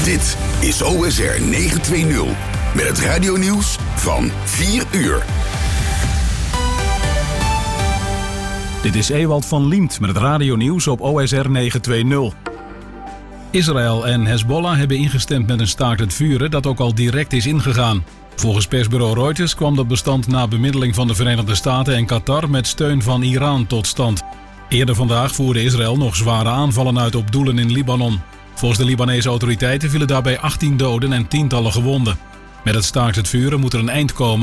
Dit is OSR 920 met het radionieuws van 4 uur. Dit is Ewald van Liemt met het radionieuws op OSR 920. Israël en Hezbollah hebben ingestemd met een staakt het vuren dat ook al direct is ingegaan. Volgens persbureau Reuters kwam dat bestand na bemiddeling van de Verenigde Staten en Qatar met steun van Iran tot stand. Eerder vandaag voerde Israël nog zware aanvallen uit op doelen in Libanon. Volgens de Libanese autoriteiten vielen daarbij 18 doden en tientallen gewonden. Met het staakt het vuren moet er een eind komen